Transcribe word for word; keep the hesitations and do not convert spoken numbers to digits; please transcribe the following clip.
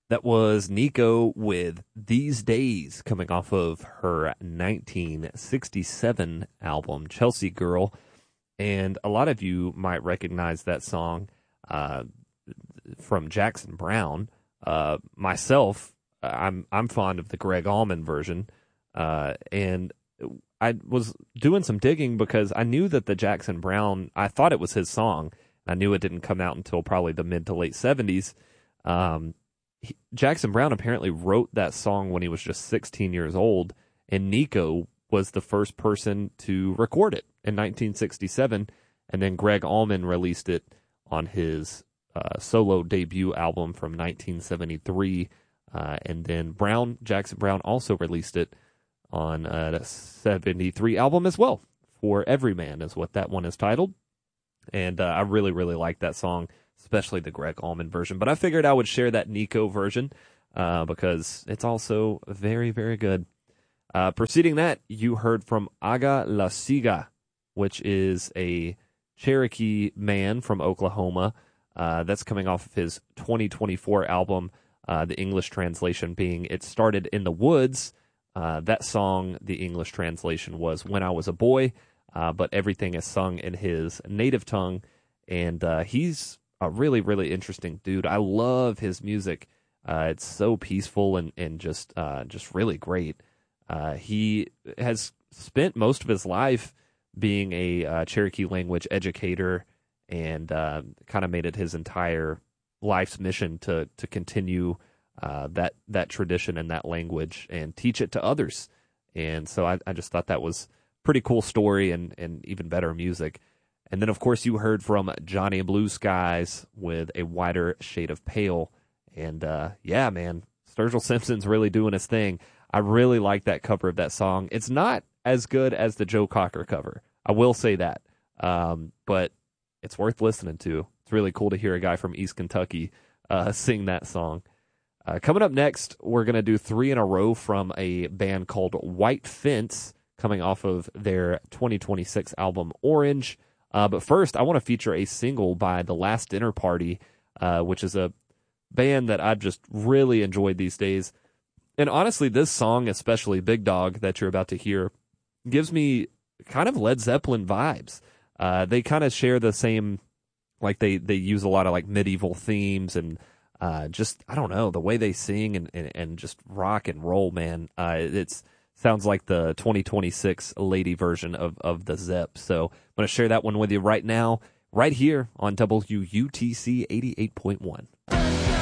That was Nico with These Days, coming off of her nineteen sixty-seven album, Chelsea Girl. And a lot of you might recognize that song uh, from Jackson Browne. Uh, myself, I'm I'm fond of the Greg Allman version. Uh, and I was doing some digging because I knew that the Jackson Browne, I thought it was his song. I knew it didn't come out until probably the mid to late seventies. Um, he, Jackson Browne apparently wrote that song when he was just sixteen years old, and Nico was the first person to record it in nineteen sixty-seven, and then Greg Allman released it on his uh, solo debut album from nineteen seventy-three, uh, and then Brown, Jackson Browne also released it on a seventy-three album as well. For Everyman is what that one is titled. And uh, I really, really like that song, especially the Greg Allman version. But I figured I would share that Nico version uh, because it's also very, very good. Uh, preceding that, you heard from Aga La Siga, which is a Cherokee man from Oklahoma. Uh, that's coming off of his twenty twenty-four album, uh, the English translation being It Started in the Woods. Uh, that song, the English translation was When I Was a Boy. Uh, but everything is sung in his native tongue, and uh, he's a really, really interesting dude. I love his music. Uh, it's so peaceful and and just uh, just really great. Uh, he has spent most of his life being a uh, Cherokee language educator, and uh, kind of made it his entire life's mission to to continue uh, that that tradition and that language and teach it to others. And so I, I just thought that was pretty cool story and, and even better music. And then, of course, you heard from Johnny Blue Skies with A Wider Shade of Pale. And, uh, yeah, man, Sturgill Simpson's really doing his thing. I really like that cover of that song. It's not as good as the Joe Cocker cover. I will say that. Um, but it's worth listening to. It's really cool to hear a guy from East Kentucky uh, sing that song. Uh, coming up next, we're going to do three in a row from a band called White Fence, coming off of their twenty twenty-six album, Orange. Uh, but first, I want to feature a single by The Last Dinner Party, uh, which is a band that I've just really enjoyed these days. And honestly, this song, especially Big Dog, that you're about to hear, gives me kind of Led Zeppelin vibes. Uh, they kind of share the same, like they, they use a lot of like medieval themes and uh, just, I don't know, the way they sing and, and, and just rock and roll, man. Uh, it's Sounds like the twenty twenty-six lady version of, of the Zepp. So I'm going to share that one with you right now, right here on W U T C eighty-eight point one.